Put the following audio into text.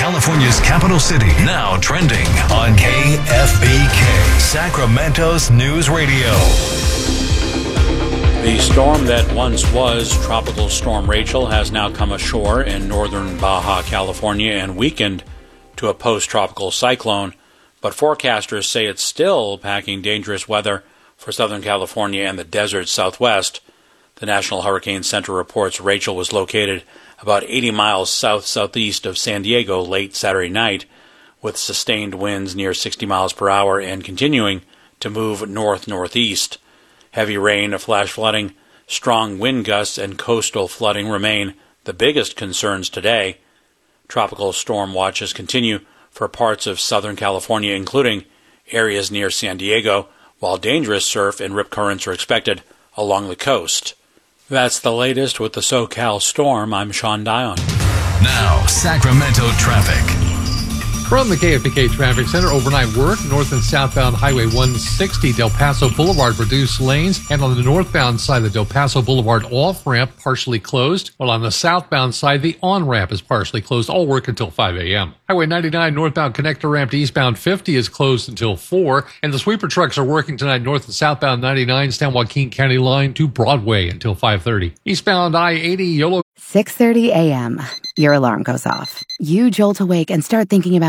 California's capital city, now trending on KFBK, Sacramento's news radio. The storm that once was Tropical Storm Rachel has now come ashore in northern Baja California and weakened to a post-tropical cyclone, but forecasters say it's still packing dangerous weather for Southern California and the desert southwest. The National Hurricane Center reports Rachel was located about 80 miles south-southeast of San Diego late Saturday night, with sustained winds near 60 miles per hour and continuing to move north-northeast. Heavy rain, flash flooding, strong wind gusts, and coastal flooding remain the biggest concerns today. Tropical storm watches continue for parts of Southern California, including areas near San Diego, while dangerous surf and rip currents are expected along the coast. That's the latest with the SoCal storm. I'm Sean Dion. Now, Sacramento traffic. From the KFBK Traffic Center, overnight work, north and southbound Highway 160, Del Paso Boulevard, reduced lanes, and on the northbound side, the Del Paso Boulevard off-ramp partially closed, while on the southbound side, the on-ramp is partially closed. All work until 5 a.m. Highway 99 northbound connector ramp to eastbound 50 is closed until 4, and the sweeper trucks are working tonight north and southbound 99, San Joaquin County line to Broadway until 5:30. Eastbound I-80, YOLO. 6:30 a.m. Your alarm goes off. You jolt awake and start thinking about